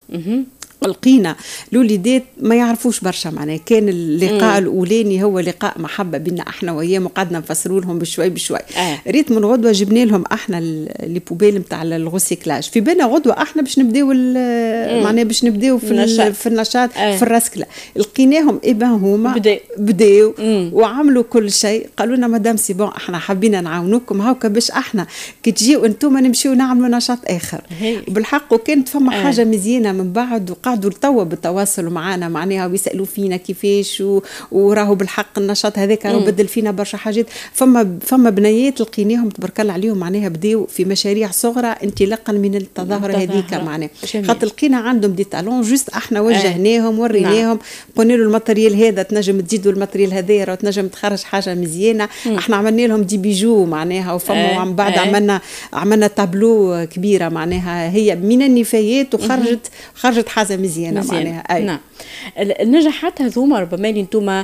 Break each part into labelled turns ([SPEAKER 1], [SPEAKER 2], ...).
[SPEAKER 1] لقينا الوليدات ما يعرفوش برشا، معناها كان اللقاء الاولاني هو لقاء محبه بينا احنا وياهم، وقعدنا نفسروا لهم بشوي بشوي. ريت من غدوه جبنا لهم احنا لي بوبيل نتاع الغوسيكلاج، في بالنا غدوه احنا باش نبداو معناها باش نبداو في النشاط في الرسكله. لقيناهم هما بداو وعملوا كل شيء. قالوا لنا مدام سي بون احنا حابين نعاونوكم هاكا باش احنا كي تجيو انتم نمشيو نعملوا نشاط اخر. بالحق وكانت فما حاجه مزيانه من بعد، قعدوا توا بالتواصل معنا معناها ويسالوا فينا كيفاش وراهو بالحق النشاط هذاك راهو بدل فينا برشا حاجات. فما بنيات لقيناهم تبارك الله عليهم معناها بداوا في مشاريع صغرى انطلاقا من التظاهره هذيك معناها، خاطر لقينا عندهم دي تالون جوست احنا وجهناهم وريناهم قلنا له الماتريال هذا تنجم تزيدوا الماتريال هذايا وتنجم تخرج حاجه مزيانه. احنا عملنا لهم دي بيجو معناها وفما من بعد عملنا تابلو كبيره معناها هي من النفايات وخرجت حاجه مزيانه معناها.
[SPEAKER 2] نعم. النجاحات هذوما ربما اللي انتم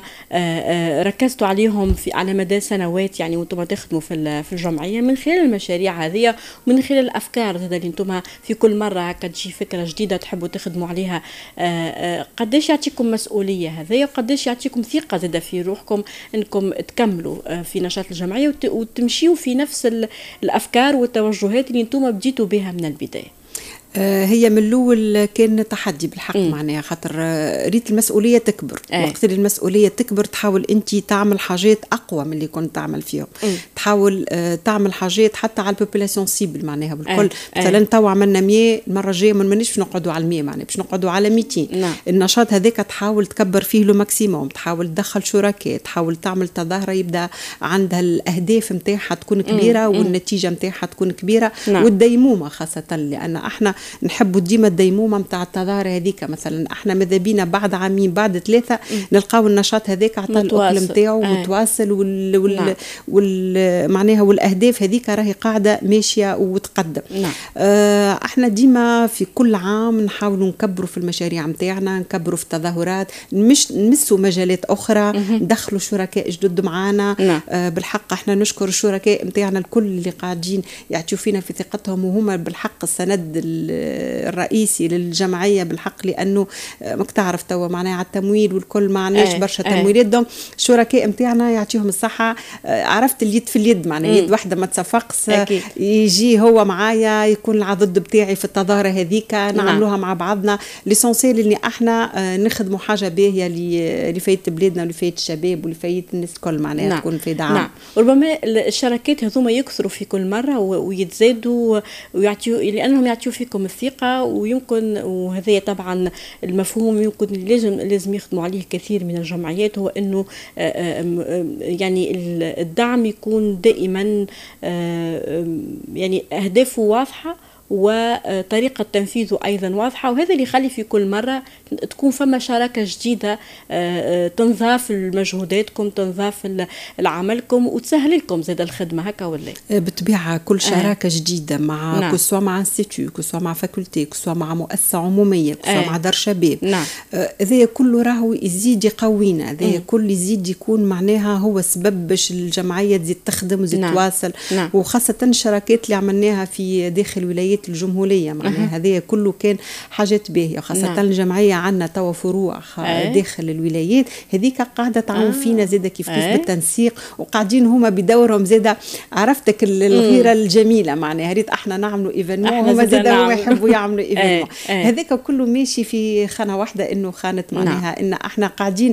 [SPEAKER 2] ركزتوا عليهم على مدى سنوات يعني وانتم تخدموا في الجمعيه من خلال المشاريع هذه ومن خلال الافكار اللي انتم في كل مره هكا تجي فكره جديده تحبوا تخدموا عليها، قداش يعطيكم مسؤوليه هذه وقداش يعطيكم ثقه زاده في روحكم انكم تكملوا في نشاط الجمعيه وتمشيوا في نفس الافكار والتوجهات اللي انتم بديتوا بها من البدايه؟
[SPEAKER 1] هي من الاول كان تحدي بالحق معناها، خاطر ريت المسؤوليه تكبر. وقت اللي المسؤوليه تكبر تحاول انت تعمل حاجات اقوى من اللي كنت تعمل فيهم. تحاول تعمل حاجات حتى على البوبولاسيون سيبل معناها بالكل. مثلا تو عملنا 100، المره الجايه ما نمانيش نقعدوا على 100 معناها باش نقعدوا على 200. النشاط هذاك تحاول تكبر فيه لو ماكسيموم، تحاول تدخل شركاء، تحاول تعمل تظاهره يبدا عندها الاهداف نتاعها تكون كبيره والنتيجه نتاعها تكون كبيره والديمومه خاصه، لان احنا نحبوا ديما الديمومه نتاع التظاهره هذيك. مثلا احنا ماذا بينا بعد عامين بعد 3 نلقاو النشاط هذاك عطى الاكل نتاعو متواصل معناها والاهداف هذيك راهي قاعده ماشيه وتقدم. احنا ديما في كل عام نحاولوا نكبروا في المشاريع نتاعنا، نكبروا في التظاهرات، مش نمسوا مجالات اخرى، ندخلوا شركاء جدد معانا. بالحق احنا نشكر الشركاء نتاعنا الكل اللي قاعدين يعطيو فينا في ثقتهم، وهما بالحق السند الرئيسي للجمعيه بالحق، لانه ماك تعرف توا معناها على التمويل والكل ما عندناش برشا تمويلات. دونك الشركاء نتاعنا يعطيهم الصحه. عرفت اليد في اليد معناها يد واحده ما تصفقش. يجي هو معايا يكون العضد بتاعي في التظاهره هذيك نعملوها مع بعضنا. ليسونسيال اللي احنا نخدموا حاجه باهيه لفايده بلادنا ولفايده الشباب ولفايده الناس الكل معناها تكون في دعم.
[SPEAKER 2] وربما الشركات هذوما يكثروا في كل مره ويتزادوا ويعطيوا لانهم يعطيوا فيكم الثقة، ويمكن وهذا طبعا المفهوم يمكن لازم يخدموا عليه كثير من الجمعيات، هو انه يعني الدعم يكون دائما يعني اهدافه واضحة وطريقة تنفيذه أيضا واضحة، وهذا اللي يخلي في كل مرة تكون فما شراكة جديدة تنضاف لمجهوداتكم، تنضاف لعملكم وتسهل لكم زاد الخدمة هكا ولا؟
[SPEAKER 1] بالطبيعة كل شراكة جديدة مع كسوا مع انستيتيو، كسوا مع فاكولتي، كسوا مع مؤسسة عمومية، كسوا مع دار شباب. هذا كله راهو يزيد يقوينا، هذا كل يزيد يكون معناها هو سبب باش الجمعية تزيد تخدم وتزيد تواصل. وخاصة الشراكات اللي عملناها في داخل ولايات الجمهورية معناها هذا كله كان حاجات باهية، خاصة الجمعية عندنا توا فروع داخل الولايات هذيك قاعدة تعاون فينا زادة كيف بالتنسيق، وقاعدين هما بدورهم زادة. عرفتك الغيرة الجميلة معناها ريت احنا نعملوا ايفينمون هما زادة هما يحبوا يعملوا ايفينمون. هذاك كله ماشي في خانة واحدة، انه خانة معناها ان احنا قاعدين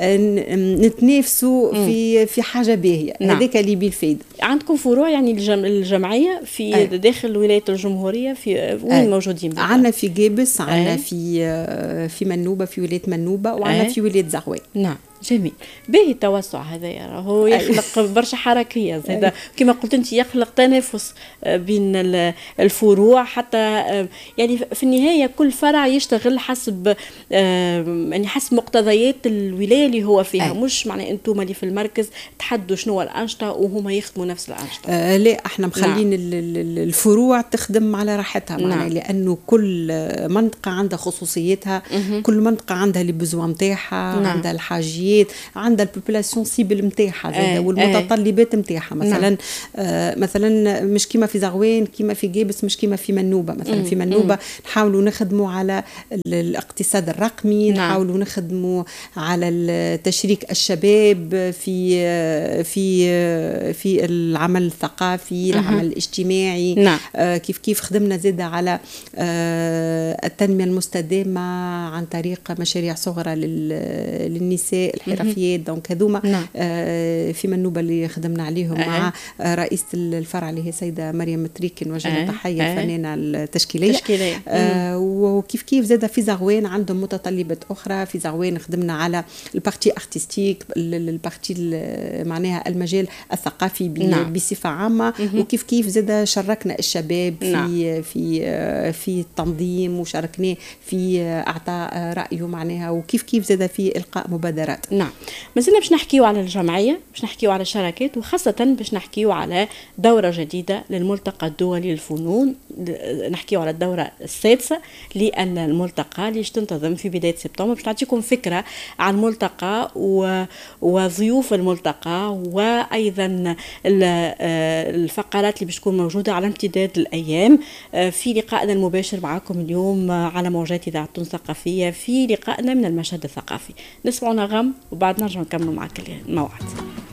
[SPEAKER 1] نتنافسوا في حاجة باهية. هذاك اللي بالفايدة.
[SPEAKER 2] عندكم فروع يعني الجمعية في داخل ولاية الجمهورية في وين موجودين؟
[SPEAKER 1] عندنا في جابس، عندنا في منوبة، في ولاية منوبة، وعندنا في ولاية زغوان.
[SPEAKER 2] نعم جميل. باهي التوسع هذا راهو يخلق برشا حركيه زاده كما قلت انت، يخلق تنافس بين الفروع، حتى يعني في النهايه كل فرع يشتغل حسب يعني حسب مقتضيات الولايه اللي هو فيها. مش معنى انتم اللي في المركز تحدوا شنو الانشطه وهما يخدموا نفس الانشطه.
[SPEAKER 1] لا احنا مخلين الفروع تخدم على راحتها معناها، لانه كل منطقه عندها خصوصيتها، كل منطقه عندها اللي بزوان نتاعها، عندها الحاجيات الاحتياجيات، عندها البوبولاسيون سيبل نتاعها زاد والمتطلبات نتاعها. مثلا مثلا مش كيما في زغوان كيما في جابس، مش كيما في منوبه. مثلا في منوبه نحاولوا نخدموا على الاقتصاد الرقمي، نحاولوا نخدموا على تشريك الشباب في العمل الثقافي، العمل الاجتماعي. كيف خدمنا زاد على التنميه المستدامه عن طريق مشاريع صغرى للنساء الحرفيات. دونك هذوما في منوبه اللي خدمنا عليهم مع رئيسه الفرع اللي هي سيده مريم متريكن، وجه تحيه الفنانه التشكيليه. وكيف زاد في زغوان عندهم متطلبات اخرى. في زغوان خدمنا على البارتي ارتستيك، البارتي معناها المجال الثقافي بصفه عامه. وكيف زاد شاركنا الشباب في التنظيم، وشاركناه في اعطاء رايه معناها، وكيف زاد في القاء مبادرات.
[SPEAKER 2] نعم، مازلنا باش نحكيو على الجمعيه، باش نحكيو على الشراكات، وخاصه باش نحكيو على دوره جديده للملتقى الدولي للفنون. نحكيو على الدوره السادسه للملتقى اللي تنتظم في بدايه سبتمبر. باش نعطيكم فكره عن الملتقى وضيوف الملتقى، وايضا الفقرات اللي باش تكون موجوده على امتداد الايام. في لقائنا المباشر معكم اليوم على موجات اذاعه تونس الثقافيه، في لقائنا من المشهد الثقافي. نسمعوا نغم وبعد نرجع نكملوا معك الموعد.